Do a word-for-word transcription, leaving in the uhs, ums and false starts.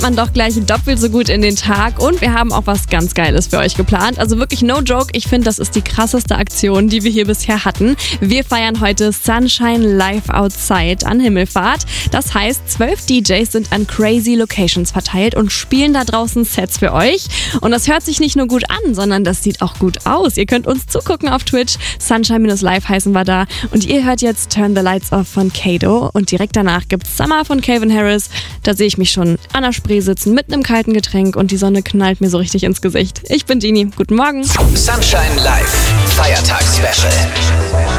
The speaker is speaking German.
startet man doch gleich doppelt so gut in den Tag und wir haben auch was ganz Geiles für euch geplant. Also wirklich no joke, ich finde, das ist die krasseste Aktion, die wir hier bisher hatten. Wir feiern heute Sunshine Live Outside an Himmelfahrt. Das heißt, zwölf D Js sind an crazy Locations verteilt und spielen da draußen Sets für euch. Und das hört sich nicht nur gut an, sondern das sieht auch gut aus. Ihr könnt uns zugucken auf Twitch. Sunshine-Live heißen wir da. Und ihr hört jetzt Turn the Lights Off von Kato. Und direkt danach gibt's Summer von Calvin Harris. Da sehe ich mich schon an der Spree sitzen mit einem kalten Getränk und die Sonne knallt mir so richtig ins Gesicht. Ich bin Dini. Guten Morgen. Sunshine Live. Feiertags-Special.